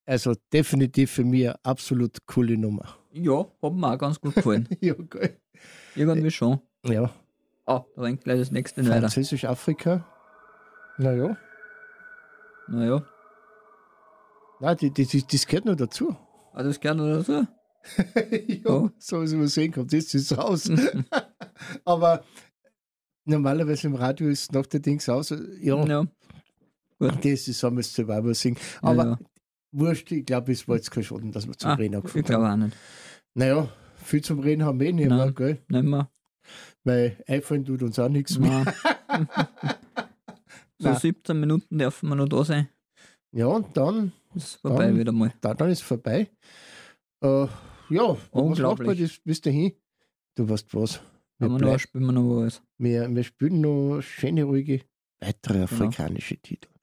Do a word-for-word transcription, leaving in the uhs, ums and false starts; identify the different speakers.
Speaker 1: Also definitiv für mich eine absolut coole Nummer.
Speaker 2: Ja, hat mir auch ganz gut gefallen.
Speaker 1: Ja, geil.
Speaker 2: Irgendwie schon.
Speaker 1: Ja.
Speaker 2: Ah, da rennt gleich das nächste weiter.
Speaker 1: Französisch-Afrika. Naja.
Speaker 2: Naja.
Speaker 1: Nein, die, die, die, das gehört noch dazu.
Speaker 2: Ah, das gehört noch dazu?
Speaker 1: ja,
Speaker 2: Oh.
Speaker 1: so wie man sehen kann, das ist raus. Aber normalerweise im Radio ist nach der Dings aus. Ja,
Speaker 2: Ja. Gut.
Speaker 1: das ist einmal das Survivor Sing. Aber
Speaker 2: Ja, ja.
Speaker 1: wurscht, ich glaube, es war jetzt kein Schaden, dass wir zum
Speaker 2: Ah,
Speaker 1: Reden
Speaker 2: ich
Speaker 1: angefangen
Speaker 2: glaube
Speaker 1: haben.
Speaker 2: auch nicht.
Speaker 1: Naja, viel zum Reden haben wir eh nicht mehr,
Speaker 2: Nein.
Speaker 1: gell?
Speaker 2: Nicht mehr.
Speaker 1: Weil einfallen tut uns auch nichts mehr.
Speaker 2: Nein. So
Speaker 1: Nein.
Speaker 2: siebzehn Minuten dürfen wir noch da sein.
Speaker 1: Ja, und dann,
Speaker 2: Ist vorbei
Speaker 1: Dann-
Speaker 2: wieder mal.
Speaker 1: dann, dann ist es vorbei. Äh, ja, was macht man
Speaker 2: Unglaublich.
Speaker 1: das bis dahin? Du weißt was. Wir,
Speaker 2: Haben wir noch,
Speaker 1: bleib,
Speaker 2: spielen wir noch was.
Speaker 1: wir, wir spielen noch schöne, ruhige, weitere afrikanische Titel.